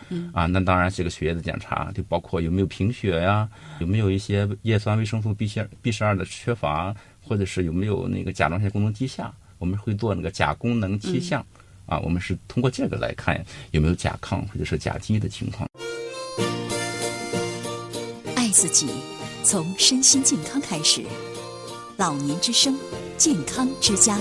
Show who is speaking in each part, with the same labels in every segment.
Speaker 1: 那当然这个血液的检查就包括有没有贫血呀，有没有一些叶酸维生素 B12的缺乏，或者是有没有那个甲状腺功能低下，我们会做那个甲功能七项我们是通过这个来看有没有甲亢或者是甲基的情况。
Speaker 2: 爱自己，从身心健康开始。老年之声，健康之家。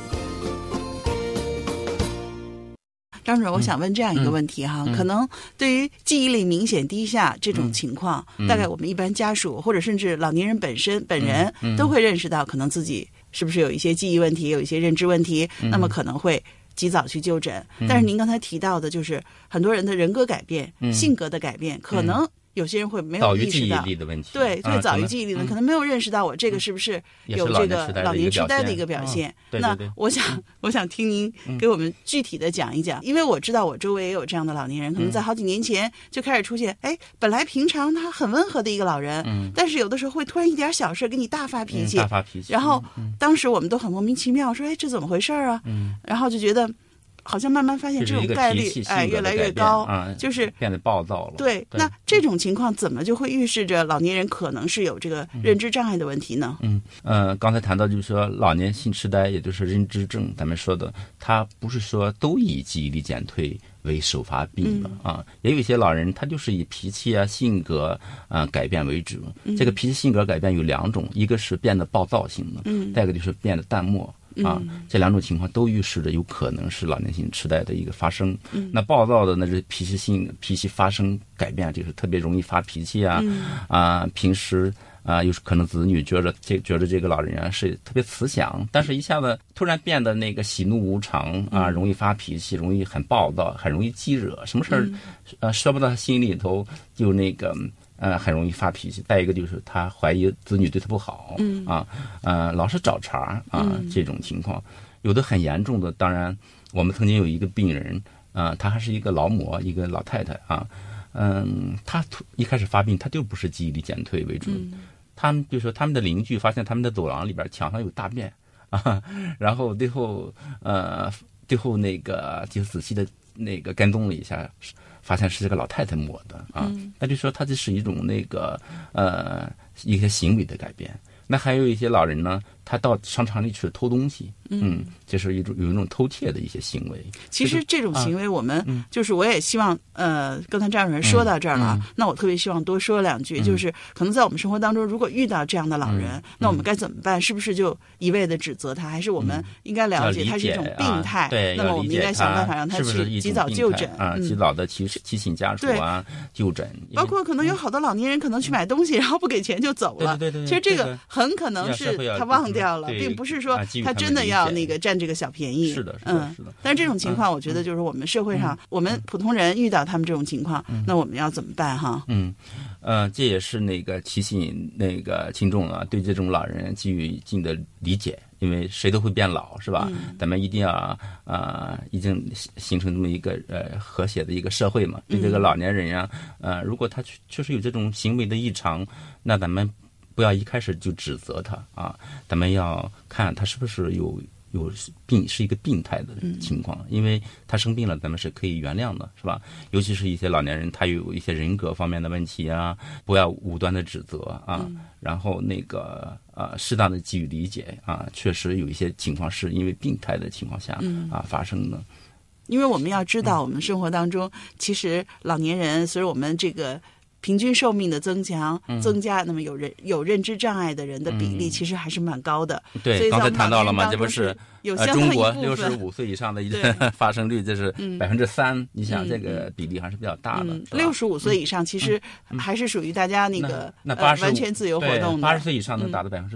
Speaker 3: 张主任，我想问这样一个问题哈，可能对于记忆力明显低下这种情况，大概我们一般家属或者甚至老年人本人都会认识到，可能自己是不是有一些记忆问题，有一些认知问题，那么可能会及早去就诊。但是您刚才提到的，就是很多人的人格改变、性格的改变，可能有些人会没有意识到
Speaker 1: 早于记忆力的问题，
Speaker 3: 对，早于记忆力的，可能没有认识到我这个是不是有这个老年痴呆的一个表现。那我想听您给我们具体的讲一讲，因为我知道我周围也有这样的老年人，可能在好几年前就开始出现，本来平常他很温和的一个老人，但是有的时候会突然一点小事给你大发脾气，然后当时我们都很莫名其妙，说这怎么回事啊？然后就觉得好像慢慢发现这种概率越来越高，就是
Speaker 1: 变得暴躁了。
Speaker 3: 对，那这种情况怎么就会预示着老年人可能是有这个认知障碍的问题呢？
Speaker 1: 刚才谈到就是说老年性痴呆，也就是认知症，咱们说的，它不是说都以记忆力减退为首发病的也有一些老人他就是以脾气性格改变为主。这个脾气性格改变有两种，一个是变得暴躁型的，再一个就是变得淡漠。这两种情况都预示着有可能是老年性痴呆的一个发生。那暴躁的那是脾气发生改变，就是特别容易发脾气平时有可能子女觉着这个老人是特别慈祥，但是一下子突然变得那个喜怒无常容易发脾气，容易很暴躁，很容易激惹，什么事说不到他心里头就那个很容易发脾气。再一个就是他怀疑子女对他不好，老是找茬这种情况，有的很严重的。当然，我们曾经有一个病人他还是一个劳模，一个老太太他一开始发病，他就不是记忆力减退为主。他们比如说他们的邻居发现他们的走廊里边墙上有大便然后最后那个就仔细的那个跟踪了一下，发现是这个老太太抹的那就说他这是一种那个一些行为的改变。那还有一些老人呢，他到商场里去偷东西，就是有一种偷窃的一些行为。
Speaker 3: 其实这种行为，我们就是我也希望，刚才张主任说到这儿了那我特别希望多说两句，就是可能在我们生活当中，如果遇到这样的老人，那我们该怎么办？是不是就一味的指责他，还是我们应该了解他是一种病态？
Speaker 1: 对，
Speaker 3: 那么我们应该想办法让他去及早就诊
Speaker 1: 及早的提醒家属就诊。
Speaker 3: 包括可能有好多老年人可能去买东西，然后不给钱就走了。
Speaker 1: 对，
Speaker 3: 其实这个很可能是他忘掉了，并不是说他真的要那个占这个小便宜。
Speaker 1: 是的。
Speaker 3: 但是这种情况，我觉得就是我们社会上，我们普通人遇到他们这种情况，那我们要怎么办哈？
Speaker 1: 这也是那个提醒那个听众对这种老人给予一定的理解，因为谁都会变老，是吧？咱们一定要已经形成这么一个和谐的一个社会嘛。对这个老年人如果他确实有这种行为的异常，那咱们不要一开始就指责他咱们要看他是不是有病，是一个病态的情况。因为他生病了，咱们是可以原谅的，是吧？尤其是一些老年人，他有一些人格方面的问题不要武断的指责然后那个适当的给予理解确实有一些情况是因为病态的情况下发生的。
Speaker 3: 因为我们要知道，我们生活当中其实老年人随着我们这个平均寿命的增加，那么有认知障碍的人的比例其实还是蛮高的。
Speaker 1: 对，刚才谈到了嘛，这不是中国65岁以上的发生率，这是3%。你想这个比例还是比较大的。
Speaker 3: 65岁以上其实还是属于大家那个完全自由活动的。
Speaker 1: 80岁以上能达到40%。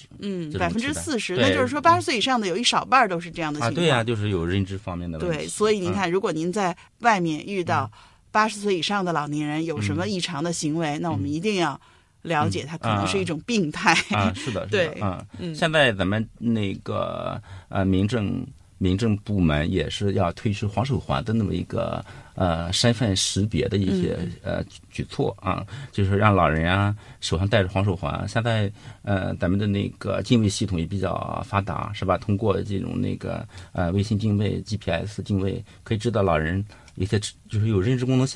Speaker 3: 40%，那就是说80岁以上的有一少半都是这样的情况。
Speaker 1: 对呀，就是有认知方面的问题。
Speaker 3: 对，所以您看，如果您在外面遇到80岁以上的老年人有什么异常的行为，那我们一定要了解，它可能是一种病态。
Speaker 1: 是的，
Speaker 3: 对，
Speaker 1: 现在咱们那个民政部门也是要推出黄手环的那么一个身份识别的一些举措就是让老人手上戴着黄手环。现在咱们的那个定位系统也比较发达，是吧？通过这种那个卫星定位、GPS 定位，可以知道老人一些就是有认知功能